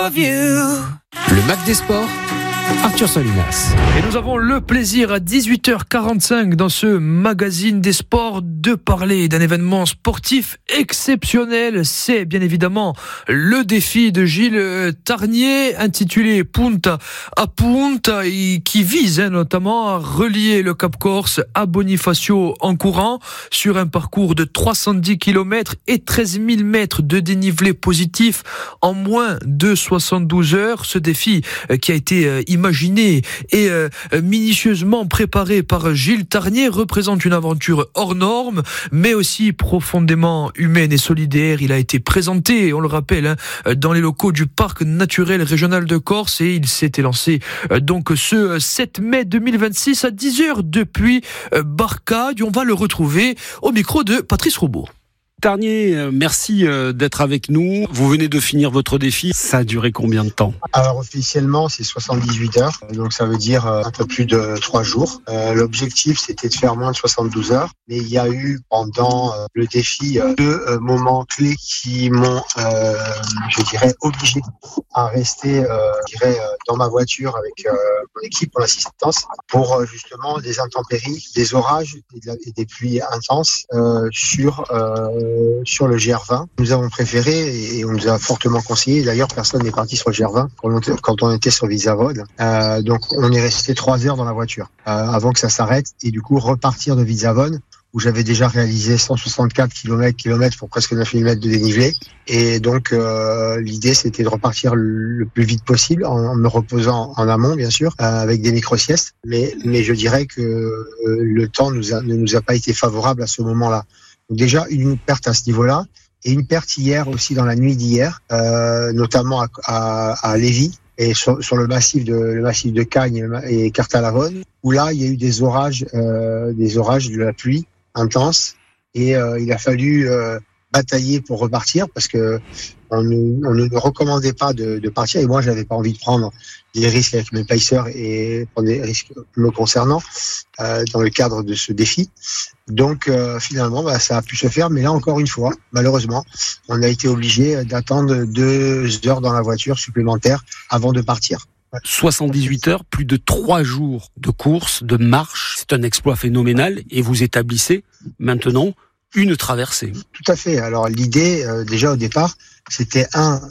of you. Le Mac des Sports, Arthur Salinas. Et nous avons le plaisir à 18h45 dans ce magazine des sports de parler d'un événement sportif exceptionnel. C'est bien évidemment le défi de Gilles Tarnier intitulé Punta a Punta qui vise notamment à relier le Cap Corse à Bonifacio en courant sur un parcours de 310 km et 13 000 mètres de dénivelé positif en moins de 72 heures. Ce défi qui a été imaginé et minutieusement préparé par Gilles Tarnier représente une aventure hors norme, mais aussi profondément humaine et solidaire. Il a été présenté, on le rappelle, dans les locaux du Parc naturel régional de Corse et il s'était lancé donc ce 7 mai 2026 à 10h depuis Barcade. On va le retrouver au micro de Patrice Roubaud. Tarnier, merci d'être avec nous. Vous venez de finir votre défi. Ça a duré combien de temps ? Alors officiellement, c'est 78 heures, donc ça veut dire un peu plus de 3 jours. L'objectif, c'était de faire moins de 72 heures, mais il y a eu pendant le défi 2 moments clés qui m'ont, je dirais, obligé à rester, dans ma voiture avec mon équipe pour l'assistance, pour justement des intempéries, des orages et des pluies intenses sur le GR20. Nous avons préféré, et on nous a fortement conseillé, d'ailleurs personne n'est parti sur le GR20 quand on était sur Vizavone, donc on est resté 3 heures dans la voiture avant que ça s'arrête, et du coup repartir de Vizavone, où j'avais déjà réalisé 164 km pour presque 9 000 mètres de dénivelé, et donc l'idée c'était de repartir le plus vite possible, en me reposant en amont bien sûr, avec des micro-siestes, mais je dirais que le temps ne nous a pas été favorable à ce moment-là. Donc déjà une perte à ce niveau-là, et une perte hier aussi dans la nuit d'hier, notamment à Lévis et sur le massif de Cagnes et Cartalavone, où là il y a eu des orages, de la pluie intense, et il a fallu batailler pour repartir parce que on ne nous recommandait pas de partir, et moi j'avais pas envie de prendre des risques avec mes pacers et prendre des risques me concernant dans le cadre de ce défi. Donc finalement ça a pu se faire, mais là encore une fois, malheureusement, on a été obligé d'attendre 2 heures dans la voiture supplémentaires avant de partir. 78 heures, plus de 3 jours de course, de marche, c'est un exploit phénoménal, et vous établissez maintenant une traversée. Tout à fait. Alors l'idée, déjà au départ, c'était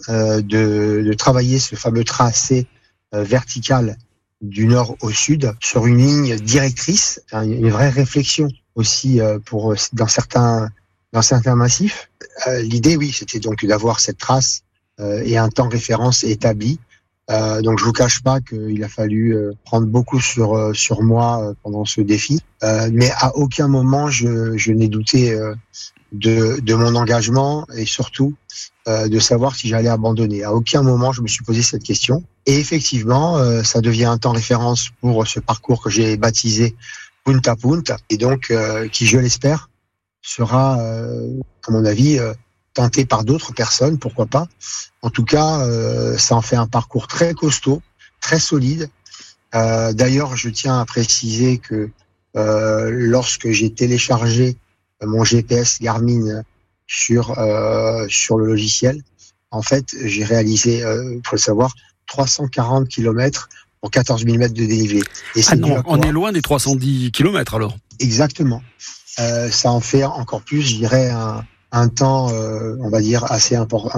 de travailler ce fameux tracé vertical du nord au sud sur une ligne directrice, une vraie réflexion aussi dans certains massifs. L'idée, oui, c'était donc d'avoir cette trace et un temps référence établi. Donc je vous cache pas qu'il a fallu prendre beaucoup sur moi pendant ce défi, mais à aucun moment je n'ai douté de mon engagement, et surtout de savoir si j'allais abandonner. À aucun moment je me suis posé cette question, et effectivement ça devient un temps référence pour ce parcours que j'ai baptisé Punta Punta, et donc qui, je l'espère, sera à mon avis tenté par d'autres personnes, pourquoi pas. En tout cas, ça en fait un parcours très costaud, très solide. D'ailleurs, je tiens à préciser que lorsque j'ai téléchargé mon GPS Garmin sur le logiciel, en fait, j'ai réalisé, faut le savoir, 340 km pour 14 000 mètres de dénivelé. Et on est loin des 310 km alors. Exactement. Ça en fait encore plus, je dirais, un temps, on va dire, assez important,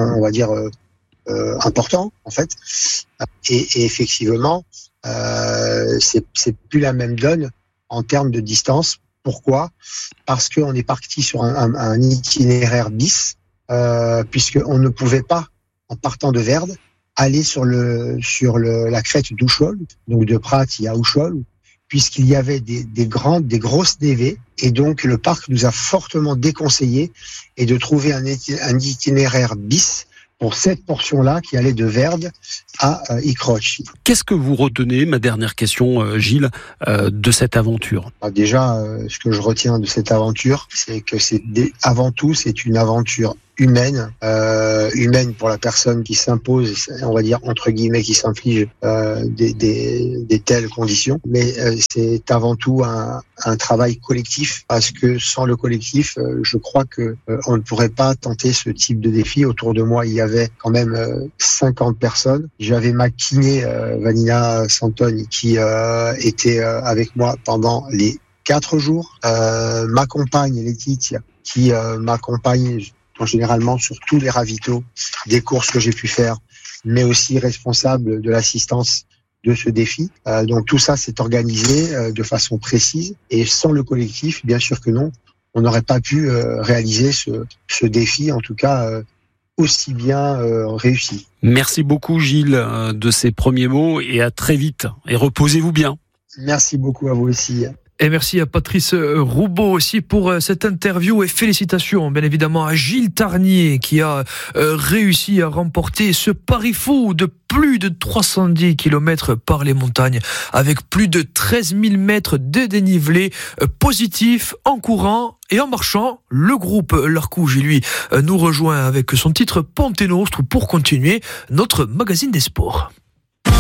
important en fait, et effectivement c'est plus la même donne en termes de distance. Pourquoi ? Parce qu'on est parti sur un itinéraire bis, puisqu'on ne pouvait pas, en partant de Verde, aller sur la crête d'Ouchol, donc de Prat à Ouchol, puisqu'il y avait des grosses névées, et donc le parc nous a fortement déconseillé et de trouver un itinéraire bis pour cette portion-là qui allait de Verde à Icrochi. Qu'est-ce que vous retenez, ma dernière question, Gilles, de cette aventure ? Déjà, ce que je retiens de cette aventure, c'est que avant tout, c'est une aventure humaine pour la personne qui s'impose, on va dire entre guillemets, qui s'inflige des telles conditions. Mais c'est avant tout un travail collectif, parce que sans le collectif, je crois que on ne pourrait pas tenter ce type de défi. Autour de moi, il y avait quand même 50 personnes. J'avais ma kiné, Vanina Santoni, qui était avec moi pendant les 4 jours. Ma compagne, Laetitia, qui m'accompagne généralement sur tous les ravitaux des courses que j'ai pu faire, mais aussi responsable de l'assistance de ce défi. Donc tout ça s'est organisé de façon précise, et sans le collectif, bien sûr que non, on n'aurait pas pu réaliser ce défi, en tout cas aussi bien réussi. Merci beaucoup Gilles de ces premiers mots, et à très vite, et reposez-vous bien. Merci beaucoup à vous aussi. Et merci à Patrice Roubaud aussi pour cette interview, et félicitations bien évidemment à Gilles Tarnier qui a réussi à remporter ce pari fou de plus de 310 km par les montagnes, avec plus de 13 000 mètres de dénivelé positif en courant et en marchant. Le groupe L'Arcouge, lui, nous rejoint avec son titre Ponte Nostre pour continuer notre magazine des sports.